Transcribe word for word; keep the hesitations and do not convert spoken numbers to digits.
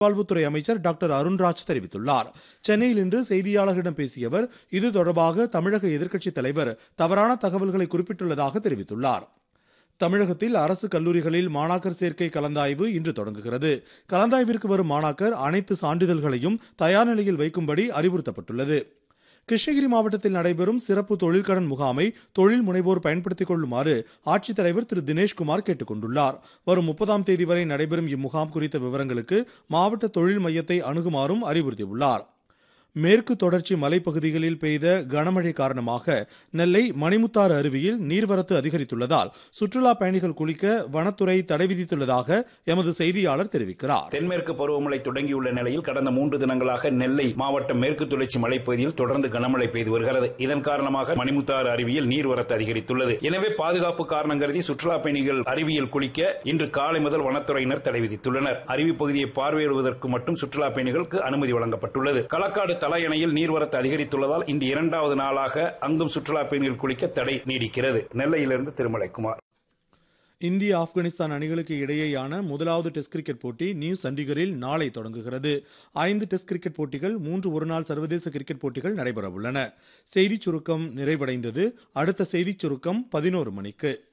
வாழ்வுத்துறை அமைச்சர் டாக்டர் அருண்ராஜ் தெரிவித்துள்ளார். சென்னையில் இன்று செய்தியாளர்களிடம் பேசிய அவர் இது தொடர்பாக தமிழக எதிர்க்கட்சித் தலைவர் தவறான தகவல்களை குறிப்பிட்டுள்ளதாக தெரிவித்துள்ளார். தமிழகத்தில் அரசு கல்லூரிகளில் மாணாக்கர் சேர்க்கை கலந்தாய்வு இன்று தொடங்குகிறது. கலந்தாய்விற்கு வரும் மாணாக்கர் அனைத்து சான்றிதழ்களையும் தயார் நிலையில் வைக்கும்படி அறிவுறுத்தப்பட்டுள்ளது. கிருஷ்ணகிரி மாவட்டத்தில் நடைபெறும் சிறப்பு தொழிற்கடன் முகாமை தொழில் முனைவோர் பயன்படுத்திக் கொள்ளுமாறு ஆட்சித்தலைவர் திரு தினேஷ்குமார் கேட்டுக் கொண்டுள்ளார். வரும் முப்பதாம் தேதி வரை நடைபெறும் இம்முகாம் குறித்த விவரங்களுக்கு மாவட்ட தொழில் மையத்தை அணுகுமாறும் அறிவுறுத்தியுள்ளார். மேற்கு தொடர்ச்சி மலைப்பகுதிகளில் பெய்த கனமழை காரணமாக நெல்லை மணிமுத்தாறு அருவியில் நீர்வரத்து அதிகரித்துள்ளதால் சுற்றுலா பயணிகள் குளிக்க வனத்துறை தடை விதித்துள்ளதாக எமது செய்தியாளர் தெரிவிக்கிறார். தென்மேற்கு பருவமழை தொடங்கியுள்ள நிலையில் கடந்த மூன்று தினங்களாக நெல்லை மாவட்டம் மேற்கு தொடர்ச்சி மலைப்பகுதியில் தொடர்ந்து கனமழை பெய்து வருகிறது. இதன் காரணமாக மணிமுத்தாறு அருவியில் நீர்வரத்து அதிகரித்துள்ளது. எனவே பாதுகாப்பு காரணம் கருதி சுற்றுலா பயணிகள் அருவியில் குளிக்க இன்று காலை முதல் வனத்துறையினர் தடை விதித்துள்ளனர். அருவி பகுதியை பார்வையிடுவதற்கு மட்டும் சுற்றுலா பயணிகளுக்கு அனுமதி வழங்கப்பட்டுள்ளது. களக்காடு தலையணையில் நீர்வரத்து அதிகரித்துள்ளதால் இன்று இரண்டாவது நாளாக அங்கும் சுற்றுலா பயணிகள் குளிக்க தடை நீடிக்கிறது. நெல்லையிலிருந்து திருமலைக்குமார். இந்திய ஆப்கானிஸ்தான் அணிகளுக்கு இடையேயான முதலாவது டெஸ்ட் கிரிக்கெட் போட்டி நியூ சண்டிகரில் நாளை தொடங்குகிறது. ஐந்து டெஸ்ட் கிரிக்கெட் போட்டிகள், மூன்று ஒருநாள் சர்வதேச கிரிக்கெட் போட்டிகள் நடைபெறவுள்ளன. செய்திச் சுருக்கம் நிறைவடைந்தது. அடுத்த செய்திச் சுருக்கம் பதினோரு மணிக்கு.